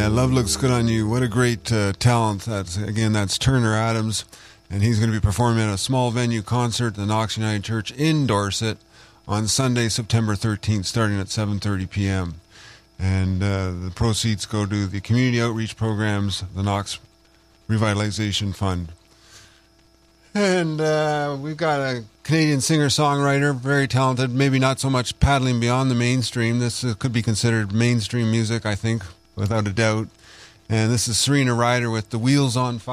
Yeah, Love Looks Good on You. What a great talent. That's Turner Adams, and he's going to be performing at a small venue concert at the Knox United Church in Dorset on Sunday, September 13th, starting at 7:30 p.m. And the proceeds go to the community outreach programs, the Knox Revitalization Fund. And we've got a Canadian singer-songwriter, very talented, maybe not so much paddling beyond the mainstream. This could be considered mainstream music, I think, without a doubt. And this is Serena Ryder with The Wheels on Fire.